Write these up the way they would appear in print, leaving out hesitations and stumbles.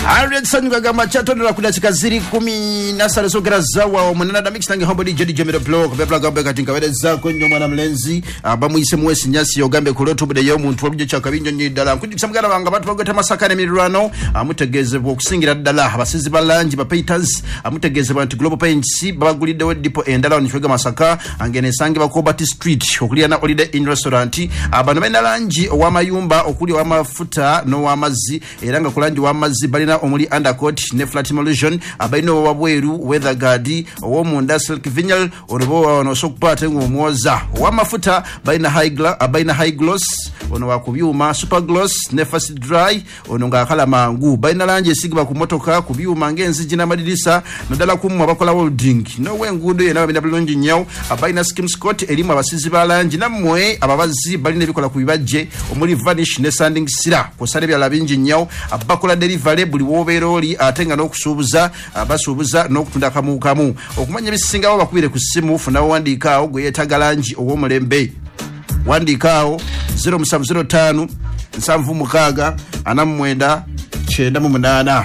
Alexander Gagama chato na kudachika ziri 10 nasale sogera zawa omunana da mix nange hombo DJ Jemiro blog bebla gambe katinga wedeza konyo mwana mlenzi bamuyise mwesi nyasi yogambe kuloto bude yo muntu wabije chakabinjo nyidala kudikisamgana banga batu bagota masaka ne mirano amutegeze bokusingira dala abasizi balanji ba Peters amutegeze bantu Global Paints bagulide wedipo endala onifega masaka angene sangi bakobati street okulia na holiday in restaurant abantu bena lanji owamayumba okuli wa mafuta no wamazi eranga kulanji wamazi balina omuli undercoat ne flat emulsion abaino wabweru weather guard owomunda silk vinyl onobo ono sokupata ngomwoza wamafuta baina high gloss ono wakubyuma super gloss ne fast dry ono ngakala mangu baina lanje sigba ku motoka kubyuma ngenzi jina madirisa nodala kumwa abakola welding no wengudo yena babina bulungi nyaw abaina skim scott elimu abasizi balanje namwe ababazi balina bikola kubibaje omuli vanish ne sanding sira kusale bya labingi nyaw abakola delivery buli woberoli atenga nokusubuza abasubuza nokutunda kamu okumanya bisinga bakubire ku simu funa wandika ogwe yetagalanji owomulembe wandikao 0705 nsanvu mukaga anamwenda chenda mu munana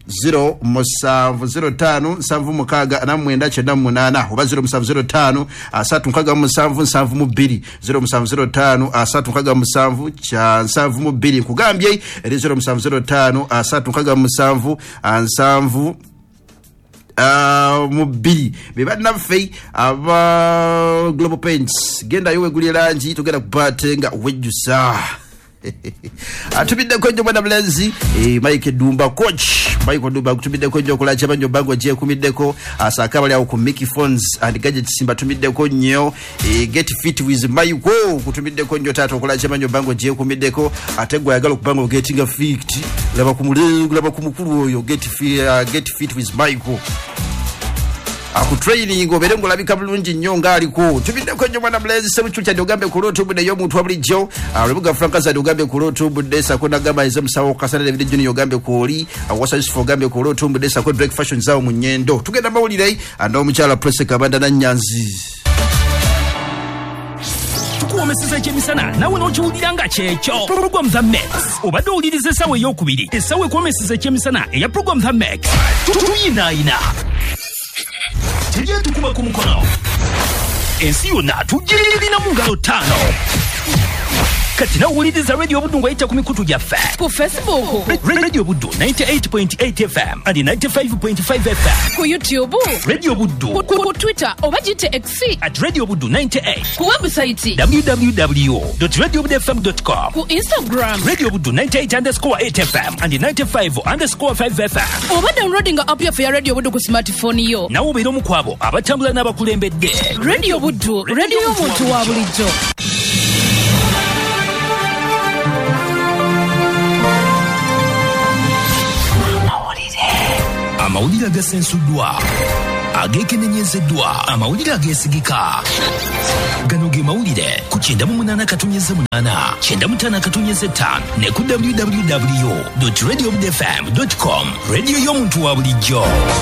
0705 nsanvu mukaga anamwenda chenda mu munana oba 0705 asatu nkaga mu nsanvu nsanvu mu 2 0705 asatu nkaga mu nsanvu cha nsanvu mu 2 kugambye 0705 asatu nkaga mu nsanvu nsanvu mubili bebadna fei aba Global Paints genda yowe guliranji tugenda kupatenga wejusa atubide konjo bwana mlenzi Mike Dumba coach Mike Dumba kutubide konjo kulacha banjo bango je kumideko asakaba lya ku Mickey Phones and gadgets simba tumide konyo get fit with Mike kutubide konjo tatu kulacha banjo bango je kumideko ategwa yagalo kubango getting fit laba kumulengu laba kumukuru oyo get fit with Mike aku training oberengo labika bulungi nyonga aliko tubinde konjo mwana mlezi sebuchucha dogambe kuloto bude yo muntu wabulijo alebuga frankaza dogambe kuloto bude sakona gama izemsawo kasana David Junior gambe koli awasa isfo gambe kuloto bude sakona break fashion zao munyendo tugenda mawulire ando muchala press kabanda na nyanzi tukuwomeseza kyemisana nawe nokiwuliranga kyekyo program the Max obadde owuliriza essawa eyokubiri essawa ekuwomeseza kyemisana eya program the Max tuyinaayina Tujye tukuba ku mukono ensi yonna tugirina mu ngalo 5 kati na uwuliriza Radio Buddu ng'ayita ku mikutu gyaffe ku Facebook Radio Buddu 98.8 FM and 95.5 FM ku YouTube Radio Buddu ku Twitter oba gite X @Radio Buddu 98 ku website www.radiobuddufm.com ku Instagram Radio Buddu 98_8 FM and 95_5 FM oba downloading app ya Radio Buddu ku smartphone yo nawo beera omukwabo abatambula n'abakulembedde Radio Buddu radio y'omuntu wa bulijjo amawulire agasensuddwa agekenenyezeddwa amawulire agesigika gano ge mawulire ku 98.8 95 ne ku www.radiobuddufm.com radio y'omuntu wa bulijjo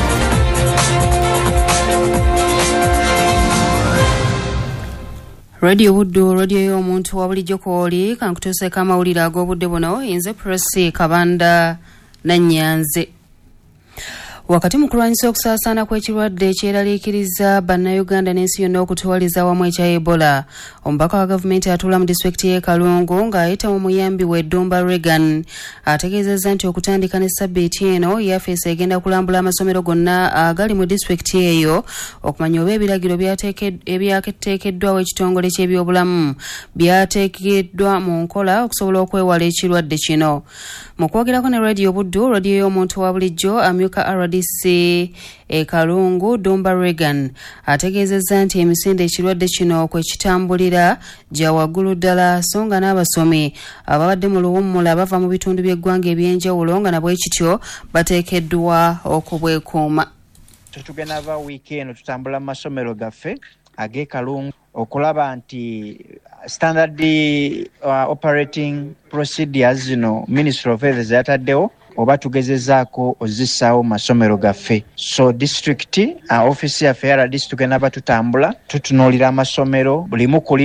Radio Buddu radio y'omuntu wa bulijjo kooli kankutuuseko amawulire ag'obudde buno inze Presi Kabanda na Nyanze wakati mu kulwanyisa okusaasaana kw'ekirwadde ekyeraliikiriza bannayuganda n'ensi yonna okutwaliza awamu ekya Ebola omubaka wa gavumenti atuula mu disitulikiti y'e Kalungu ng'ayita mu muyambi we Dumba Regan ategeezezza nti okutandika ne ssabbiiti eno yafeesi egenda kulambula amasomero gonna agali mu disitulikiti eyo okumanya oba ebiragiro ebyateekeddwawo ekitongole ky'ebyobulamu byateekeddwa mu nkola okusobola okwewala ekirwadde kino. Mu kwogerako ne Radio Buddu radio y'omuntu wa bulijjo amyuka RDC e Kalungu Dumba Regan ategeezezza nti emisinde ekirwadde kino kwe kitambulira gya waggulu ddala so nga n'abasomi ababadde mu luwummula bava mu bitundu by'eggwanga ebyenjawulo nga nabwe kityo bateekeddwa okubwekuuma. Tugenda ava wiiki eno tutambula mu masomero gaffe ag'e Kalungu okulaba nti standard operating procedures zino Ministry of Health yataddewo oba tugezezaako ozisaawo masomero gaffe. So district office yaffe ya RDC tugenda batutambula tutunuulira amasomero bulimu kulimu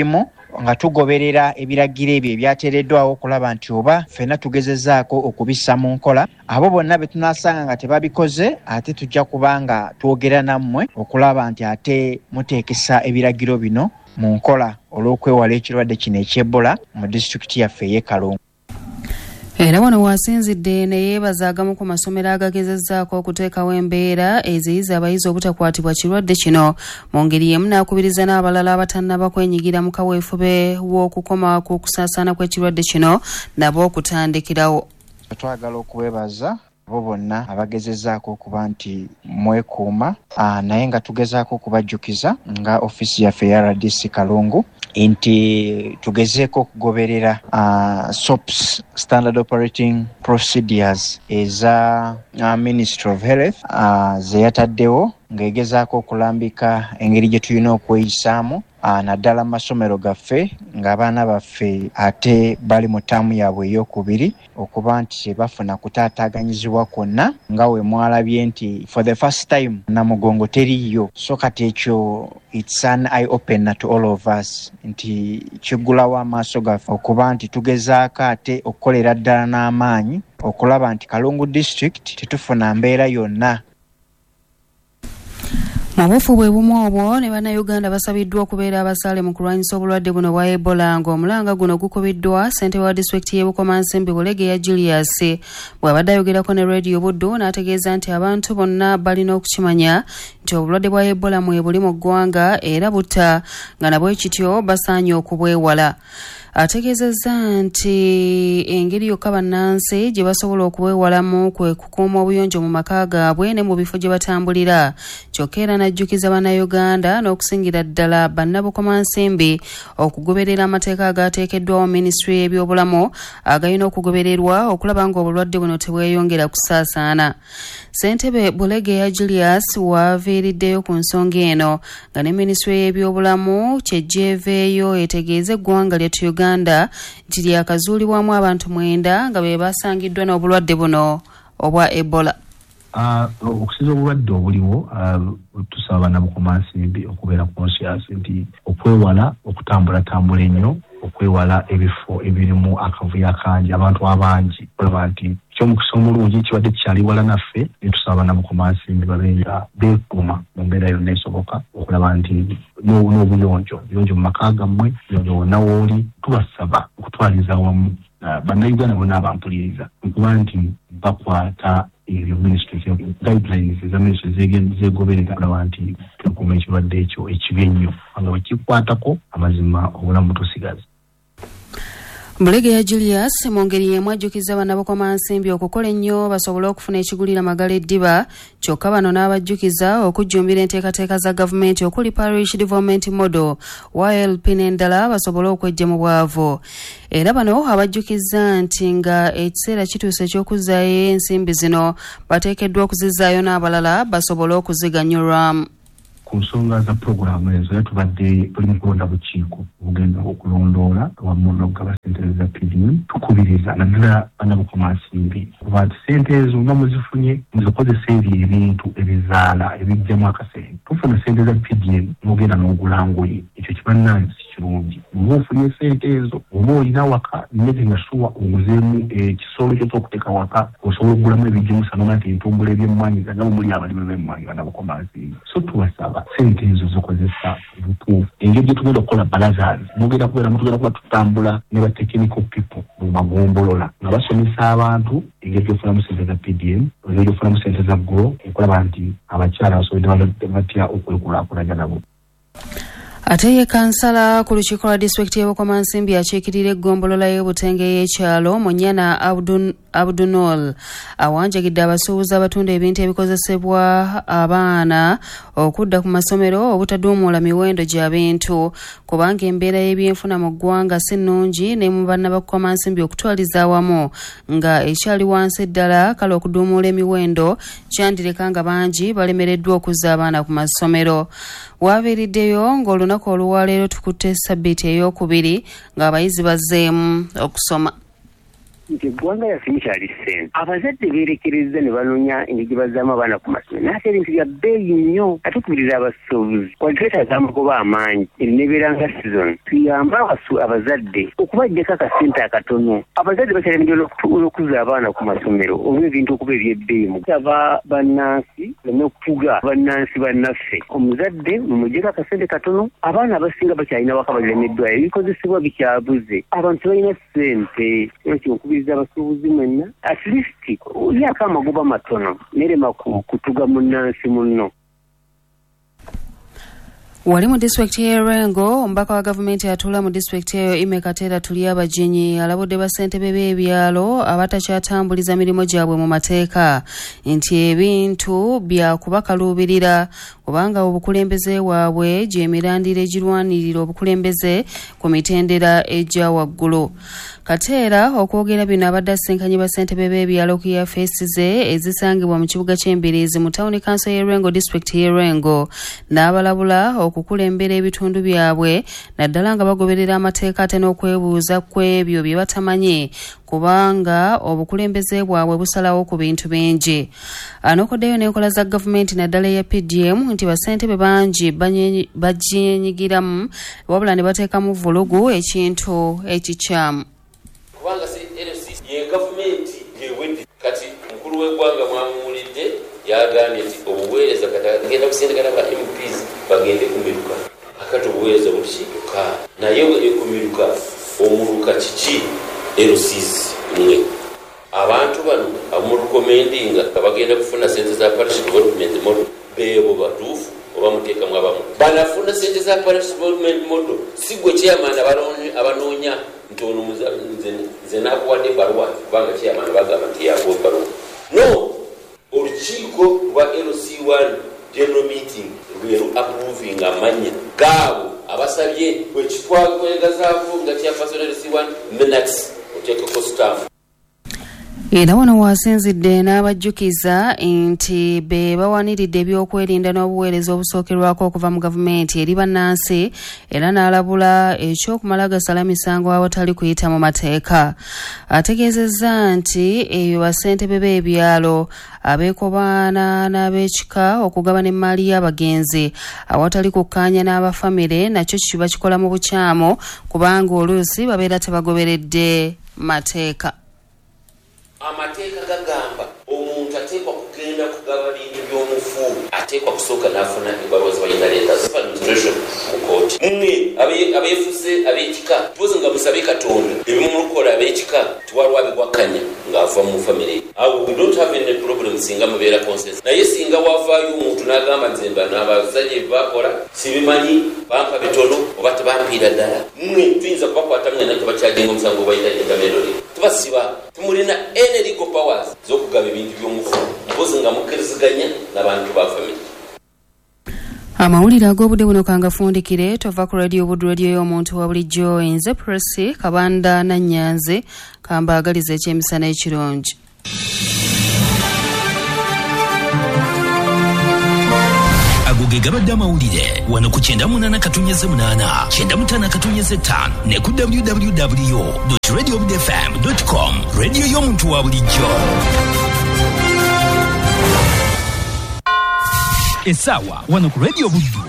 nga tugoberera ebiragiro ebyo ebyateereddwawo okulaba nti oba ffenna tugezezaako okubissa mu nkola. Abo bonna be tunaasanga nga tebabikoze ate tujja kubanga twogera nammwe okulaba nti ate muteekesa ebiragiro bino mu nkola olw'okwewala ekirwadde kino eky'Ebola mu disitulikiti yaffe ey'e Kalungu. Era wano wasinzidde ne yeebaza agamu ku masomero agagezezzaako okuteekawo embeera eziyiza abayizi obutakwatibwa kirwadde kino mu ngeri y'emu n'akubiriza n'abalala abatannaba kwenyigira mu kaweefube w'okukoma ku kusaasaana kw'ekirwadde kino nabo okutandikirawo. Twagala okubeebaza abo bonna abagezezzaako okuba nti mwekuuma naye nga tugezaako okubajjukiza nga ofisi yaffe ya RDC Kalungu nti tugezeeko okugoberera SOPs, Standard Operating Procedures eza Ministry of Health ze yataddewo ng'egezaako okulambika engeri gye tulina okweyisaamu naddala mu masomero gaffe ng'abaana baffe ate bali mu ttaamu yaabwe ey'okubiri okuba nti bafuna kutaataaganyizibwa kwonna nga we mwalabye nti for the first time Namugongo teriiyo. So kati ekyo it's an eye opener to all of us nti kiggulawo amaaso gaffe okuba nti tugezaako ate okukolera ddala n'amaanyi okulaba nti Kalungu District tetufuna mbeera yonna. Mabufu bwe bumu obwo ne bannayuganda basabiddwa okubeera abasaale mu kulwanyisa obulwadde buno bwa Ebola ng'omulanga guno gukubiddwa ssentebe wa disitulikiti y'e Bukomansimbi Bulegeya Julius bw'abadde ayogerako ne Radio Buddu n'ategeeza nti abantu bonna balina okukimanya nti obulwadde bwa Ebola mwebuli mu ggwanga era butta nga nabwe kityo basaanye okubwewala. Ategeezezza nti engeri yokka bannansi gye basobola okubwewalamu kwe kukuuma obuyonjo mu maka gaabwe ne mu bifo gye batambulira. Kyokka era n'ajjukiza bannayuganda n'okusingira ddala bannabukomansimbi okugoberera amateeka agaateekeddwawo minisitule y'ebyobulamu agayina okugobererwa okulaba ng'obulwadde buno tebweyongera kusaasaana. Ssentebe Bulegeya Julius waaviiriddeyo ku nsonga eno nga ne minisitule y'ebyobulamu kyejjeeveeyo etegeeza eggwanga lyettu Uganda nti lyakazuulibwamu abantu 9 nga be basangiddwa n'obulwadde buno obwa Ebola. Okusiza obulwadde obuliwo tusaba bannabukomansimbi okubeera conscious nti okwewala okutambulatambula ennyo okwewala ebifo ebirimu akavuyo akangi abantu abangi olaba nti ky'omukisa omulungi kibadde kikyali wala naffe netusaba bannabukomansimbi babeera beekuuma mu mbeera yonna esoboka okulaba nti n'obuyonjo mu maka gammwe obuyonjo wonna wooli tubasaba okutwaliza wamu bannayuganda bonna abampuliriza okuba nti bakwata ebyo ministry guidelines eza ministry zegoberera okulaba nti tukuuma ekirwadde ekyo ekibi ennyo nga bwe kikwatako amazima obulamu tusigaza. Bulegeya Julius mu ngeri y'emu ajjukiza bannabukomansimbi okukola ennyo basobole okufuna ekigulira magala eddiba kyokka bano n'abajjukiza okujjumbira enteekateeka za gavumenti okuli Parish Development Model YLP n'endala basobole okwejja mu bwavu. Era bano abajjukiza nti nga ekiseera kituuse eky'okuzzaayo ensimbi zino bateekeddwa okuzizaayo n'abalala basobole okuziganyulwamu. Ku nsonga za puroguramu ezo era tubadde tuli mu kulonda bukiiko obugenda okulondoola wamu n'okugaba ssente za PDM tukubiriza naddala bannabukomansimbi kuba nti ssente ezo nga muzifunye muzikozesa ebyo ebintu ebizaala ebijjamu akasente. Tufuna ssente za PDM n'ogenda n'ogula ngoye ekyo kibannansi si kirungi. Oba ofunye ssente ezo oba olina waka mmere nga suwa oguzeemu ekisolo kyo ky'okuteeka waka osobola okugulamu ebijimusa n'oba nti entumbula eby'emmwanyi nga nabo muli abalimi b'emmwanyi bannabukomansimbi. So tubasaba sente ezo zikozesa butuufu engeri gye tugenda okukola balazari mugenda kuba tutambula ne ba technical people mu magombolola nga basomesa abantu engeri gy'ofunamu sente za PDM engeri gy'ofunamu sente za GRO okulaba nti abakyala basobodde batya okwekulaakulanya nabo. Ate ye kansala ku lukiiko lwa disitulikiti y'e Bukomansimbi akiikirira eggombolola y'obutenge y'ekyalo Munyana Abdunol awanjagidde abasuubuzi abatunda ebintu ebikozesebwa abaana okudda ku masomero obutaduumula miwendo gya bintu kubanga embeera y'ebyenfuna mu ggwanga si nnungi ne mu bannabukomansimbi okutwaliza awamu nga ekyali wansi ddala kale okuduumula emiwendo kyandireka nga bangi balemereddwa okuzza abaana ku masomero. Waaviiriddeyo ng'olunaku oluwaleero tukutte sabbiiti ey'okubiri ng'abayizi bazzeemu okusoma. nti eggwanga yaffe mukyali ssente abazadde beerekereza ne banoonya engeri bazaamu abaana ku masomero naate ebintu bya bbeeyi nnyo atukubiriza abasuubuzi wadetaaga amagoba amangi erinebeera nga season tuyambe abazadde okubajjako akasente akatono abazadde bakyalemererwa okuza abaana ku masomero olwo ebintu okuba ebyebbeeyi musaba bannansi n'okutuga bannansi bannaffe omuzadde mumuggyeko akasente katono abaana abasinga bakyalina wakabagiremeddwayo ebikozesebwa bikyabuze abantu tebalina ssente ekyo nkubiriza abasuubuzi mwenna at least olyako amagoba matono nerema kutuga munnansi munno. Wali mu disitulikiti y'Erengo omubaka wa gavumenti atuula mu disitulikiti eyo Ime Kateera Tulyabajinyi alabudde bassentebe b'ebyalo abatakyatambuliza mirimu gyabwe mu mateeka nti ebintu bya kubakaluubirira kubanga obukulembeze waabwe gy'emirandira egirwanirira obukulembeze ku mitendera egya waggulu. Kateera okwogera bino abadde asinkanye bassentebe b'ebyalo ku yafeesi ze ezisangibwa mu kibuga ky'Embiriizi mu tawuni kanso y'Erengo disitulikiti y'Erengo n'abalabula okukulembera ebitundu byabwe naddala nga bagoberera amateeka ate n'okwebuuza ku ebyo bye batamanyi kubanga obukulembeze bwabwe busalawo ku bintu bingi. Anokoddeyo n'enkola za gavumenti naddala eya PDM nti bassentebe bangi bagyenyigiramu wabula ne bateekamu vulugu ekintu ekikyamu. Kubanga si LC ye gavumenti yewedde kati mukulu w'eggwanga mwamuwulidde yagambye nti obuweereza kati agenda kusindikana ba MPs bagende kumiruka akati obuweereza bukiruka naye ekumiruka omuluka kiki LCs mwe abantu bano amurukomendinga abagenda kufuna sente za parish development model bebo batuufu oba muteekamu abamu banafuna sente za parish development model sigwe chairman abanoonya ntono zenakuwadde baruwa kubanga chairman bagamba nti yakuwa baruwa no olukiiko lwa LC1 general meeting lweru approving amanya gaabo abasabye bwekitwagwegazaako nga kyafasola LC1 minutes oteekeko staff. Era wano wasinzidde n'abajjukiza nti be bawaniridde ebyokwerinda n'obuweereza obusookerwako okuva mu gavumenti eri bannansi era n'alabula ekyokumala gasala misango awatali kuyita mu mateeka. Ategeezezza nti ebyo bassentebe b'ebyalo abeekobaana n'ab'ekika okugabana emmaali y'abagenzi awatali kukkaanya n'abafamire nakyo kiba kikola mu bukyamu kubanga oluusi babeera tebagoberedde mateeka. Amateeka gagamba omuntu ateekwa kugenda kugaba bintu by'omufu ateekwa kusooka n'afuna ebbaluwa ze bayita letters of administration mu kooti. Mmwe abeefuse ab'ekika tupozi nga musabe Katonda ebimu mukola ab'ekika tiwaliwo abigwakkanya ng'ava mu famire. We don't have any problem singa mubeera consensus. Naye singa wavaayo omuntu n'agamba nze mba n'abasajja ebibakola sibimanyi bampa bitono oba tebampiira ddala. Mmwe tuyinza kubakwata mwena tubakyaginga omusango bayita entamedole tubasiba tumulina any legal powers z'okugaba ebintu by'omufu mpozi nga mukkiriziganya n'abantu ba famire. Amawulire ag'obudde buno kangafundikire tova ku radio Buddu radio y'omuntu wa bulijjo nze Presi Kabanda Nannyanze kambaagaliza ekyemisana ekirungi. Agoge gabadde amawulire wano ku 98.8 95.5 ne ku www.radiobudfm.com radio y'omuntu wa bulijjo. Esawa wano ku radio Buddu.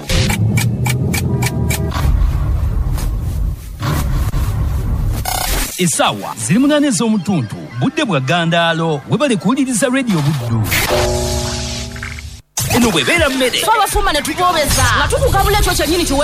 Esawa ziri 8 ez'omutuntu budde bwa Gandaalo webale kuwuliriza radio Buddu. Eno bwebeera mmere Faba fuma ne tubobeza nga tukugabula ekyo kyennyini